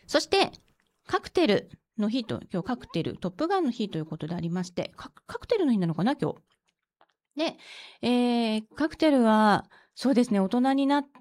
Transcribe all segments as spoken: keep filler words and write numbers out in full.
そして、カクテルの日と、今日カクテル、トップガンの日ということでありまして、カカクテルの日なのかな、今日。で、えー、カクテルは、そうですね、大人になって、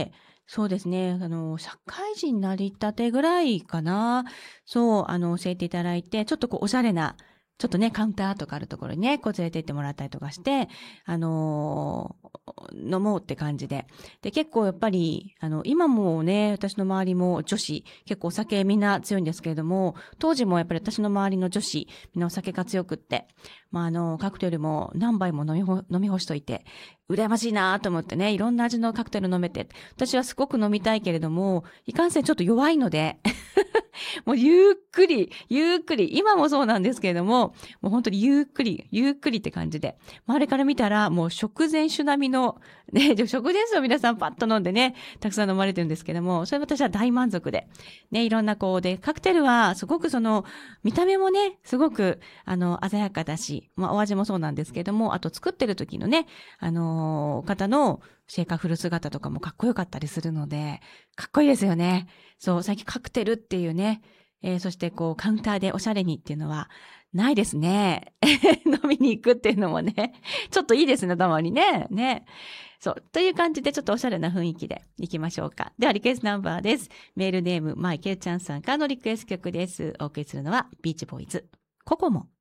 そうですね、あの、社会人になりたてぐらいかな。そう、あの、教えていただいて、ちょっとこう、おしゃれな、ちょっとね、カウンターとかあるところにね、こう連れて行ってもらったりとかして、あのー飲もうって感じで。で、結構やっぱり、あの、今もね、私の周りも女子、結構お酒みんな強いんですけれども、当時もやっぱり私の周りの女子、みんなお酒が強くって、まあ、あの、カクテルも何杯も飲みほ、飲み干しといて、羨ましいなと思ってね、いろんな味のカクテル飲めて、私はすごく飲みたいけれども、いかんせんちょっと弱いので、もうゆっくり、ゆっくり、今もそうなんですけれども、もう本当にゆっくり、ゆっくりって感じで、周りから見たらもう食前酒並みの、ね、食前酒を皆さんパッと飲んでね、たくさん飲まれてるんですけども、それ私は大満足で、ね、いろんなこうで、カクテルはすごくその、見た目もね、すごく、あの、鮮やかだし、まあお味もそうなんですけども、あと作ってる時のね、あのー方のシェイカーフル姿とかもかっこよかったりするので、かっこいいですよね。そう、最近カクテルっていうね、えー、そしてこうカウンターでおしゃれにっていうのはないですね。飲みに行くっていうのもね、ちょっといいですね、たまにね。ね。そう。という感じでちょっとおしゃれな雰囲気で行きましょうか。ではリクエストナンバーです。メールネーム、マイケルちゃんさんからのリクエスト曲です。お送りするのはビーチボーイズ、ココモ。